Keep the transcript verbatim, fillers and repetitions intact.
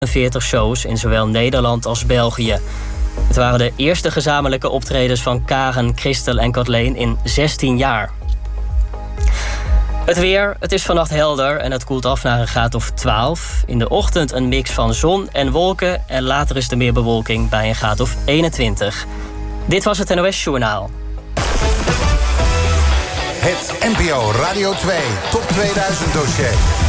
veertig shows in zowel Nederland als België. Het waren de eerste gezamenlijke optredens van Karen, Christel en Kathleen in zestien jaar. Het weer, het is vannacht helder en het koelt af naar een graad of twaalf. In de ochtend een mix van zon en wolken en later is er meer bewolking bij een graad of eenentwintig. Dit was het N O S Journaal. Het N P O Radio twee Top tweeduizend dossier.